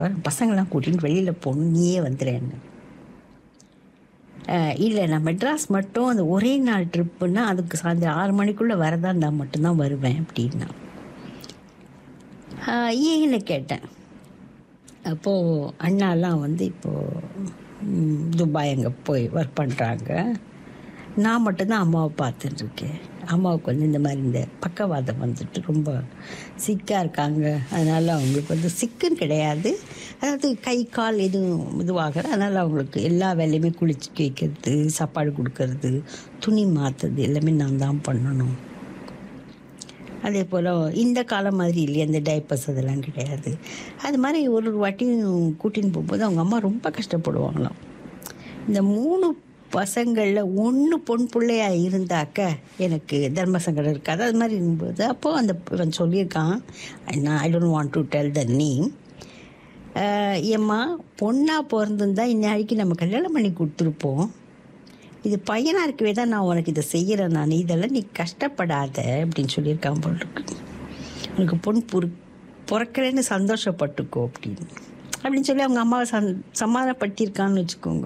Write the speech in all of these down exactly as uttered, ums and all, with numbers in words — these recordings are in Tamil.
பசங்களாம் கூட்டின்னு வெளியில் போகணும், நீயே வந்துடுறேன்னு. இல்லை, நான் மெட்ராஸ் மட்டும் அந்த ஒரே நாள் ட்ரிப்புன்னா அதுக்கு சாயந்தரம் ஆறு மணிக்குள்ளே வரதா நான் மட்டும்தான் வருவேன் அப்படின்னா. ஏன்னு கேட்டேன். அப்போது அண்ணாலாம் வந்து இப்போது துபாய் அங்கே போய் ஒர்க் பண்ணுறாங்க. நான் மட்டும்தான் அம்மாவை பார்த்துட்டுருக்கேன். அம்மாவுக்கு வந்து இந்த மாதிரி இந்த பக்கவாதம் வந்துட்டு ரொம்ப சிக்காக இருக்காங்க. அதனால் அவங்களுக்கு வந்து சிக்குன்னு கிடையாது, அதாவது கை கால் எதுவும் இதுவாகிற, அதனால் அவங்களுக்கு எல்லா வேலையுமே குளிச்சு வைக்கிறது, சாப்பாடு கொடுக்கறது, துணி மாற்றுறது எல்லாமே நான் தான் பண்ணணும். அதே போல் இந்த காலம் மாதிரி இல்லையா, இந்த டைப்பர்ஸ் அதெல்லாம் கிடையாது. அது மாதிரி ஒரு ஒரு வாட்டியும் கூட்டின்னு போகும்போது அவங்க அம்மா ரொம்ப கஷ்டப்படுவாங்களாம். இந்த மூணு பசங்களில் ஒன்று பொன் பிள்ளையாக இருந்தாக்க எனக்கு தர்ம சங்கடம் இருக்காது. அது மாதிரி இருக்கும்போது அப்போது அந்த இவன் சொல்லியிருக்கான், நான் I don't want to tell the name, ஏம்மா பொண்ணாக பிறந்திருந்தா இந்நாளைக்கு நம்ம கல்யாணம் பண்ணி கொடுத்துருப்போம். இது பையனாக இருக்கவே தான் நான் உனக்கு இதை செய்கிறேன், நான் இதெல்லாம் நீ கஷ்டப்படாத அப்படின்னு சொல்லியிருக்கான் போல் இருக்கு. உனக்கு பொன் பொறு பிறக்கிறேன்னு சந்தோஷப்பட்டுக்கோ அப்படின்னு அப்படின்னு சொல்லி அவங்க அம்மாவை சந் சமாதானப்படுத்தியிருக்கான்னு வச்சுக்கோங்க.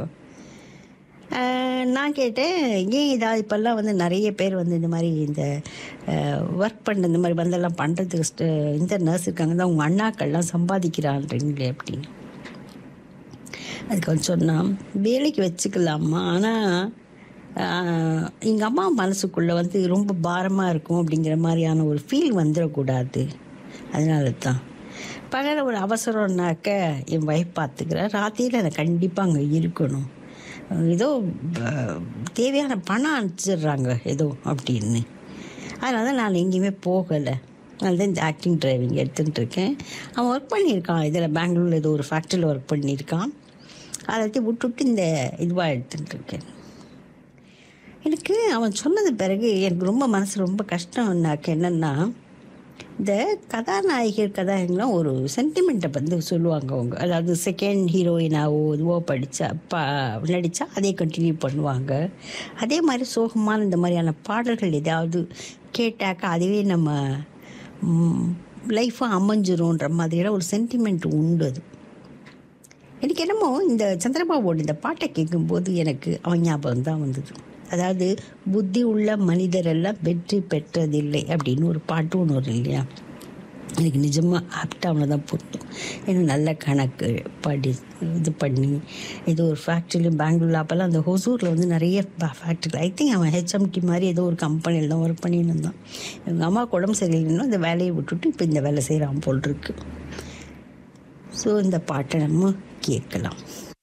நான் கேட்டேன், ஏன் இதாக இப்போல்லாம் வந்து நிறைய பேர் வந்து இந்த மாதிரி இந்த ஒர்க் பண்ண இந்த மாதிரி வந்தெல்லாம் பண்ணுறதுக்கு இந்த நர்ஸ் இருக்காங்க தான் உங்கள் அண்ணாக்கள்லாம் சம்பாதிக்கிறான்றீங்களே அப்படின்னு. அதுக்கு வந்து சொன்னால், வேலைக்கு வச்சுக்கலாமா, ஆனால் எங்கள் அம்மா மனசுக்குள்ளே வந்து ரொம்ப பாரமாக இருக்கும் அப்படிங்கிற மாதிரியான ஒரு ஃபீல் வந்துடக்கூடாது. அதனால தான் பகலில் ஒரு அவசரம்னாக்க என் ஒய்ஃப் பார்த்துக்கிறேன், ராத்திரியில் எனக்கு கண்டிப்பாக அங்கே இருக்கணும், ஏதோ தேவையான பணம் அனுப்பிச்சிடுறாங்க ஏதோ அப்படின்னு. அதனால தான் நான் எங்கேயுமே போகலை. அதனால தான் இந்த ஆக்டிங் டிரைவிங் எடுத்துகிட்டு இருக்கேன். அவன் ஒர்க் பண்ணியிருக்கான், இதில் பெங்களூரில் ஏதோ ஒரு ஃபேக்ட்ரியில் ஒர்க் பண்ணியிருக்கான். அதை விட்டு விட்டுவிட்டு இந்த இதுவாக எடுத்துகிட்டு இருக்கேன். எனக்கு அவன் சொன்னது பிறகு எனக்கு ரொம்ப மனசு ரொம்ப கஷ்டம்னாக்க என்னென்னா, இந்த கதாநாயகர் கதாநாயகங்களாம் ஒரு சென்டிமெண்ட்டை வந்து சொல்லுவாங்க அவங்க. அதாவது செகண்ட் ஹீரோயினாவோ இதுவோ படித்தா பா நடித்தா அதே கண்டினியூ பண்ணுவாங்க. அதே மாதிரி சோகமான இந்த மாதிரியான பாடல்கள் ஏதாவது கேட்டாக்கா அதுவே நம்ம லைஃப்பாக அமைஞ்சிரும்ன்ற மாதிரியெல்லாம் ஒரு சென்டிமெண்ட் உண்டு. அது எனக்கு என்னமோ இந்த சந்திரபாபுவோட இந்த பாட்டை கேட்கும்போது எனக்கு அவன் ஞாபகம் தான் வந்தது. அதாவது புத்தி உள்ள மனிதரெல்லாம் வெற்றி பெற்றதில்லை அப்படின்னு ஒரு பாட்டு ஒன்று வரும் இல்லையா, எனக்கு நிஜமாக ஆப்டாக அவனை தான் பொருத்தும். ஏன்னா நல்ல கணக்கு படி இது பண்ணி ஏதோ ஒரு ஃபேக்ட்ரிலையும் பெங்களூரில் அப்போல்லாம் அந்த ஹொசூரில் வந்து நிறைய ஃபேக்ட்ரி, ஐ திங்க் அவன் ஹெச்எம்டி மாதிரி ஏதோ ஒரு கம்பெனியில் தான் ஒர்க் பண்ணின்னு இருந்தான். எங்கள் அம்மாவுக்கு உடம்பு சரியில்லைன்னா அந்த வேலையை விட்டுட்டு இப்போ இந்த வேலை செய்கிறான் போல் இருக்கு. ஸோ இந்த பாட்டை நம்ம கேட்கலாம்.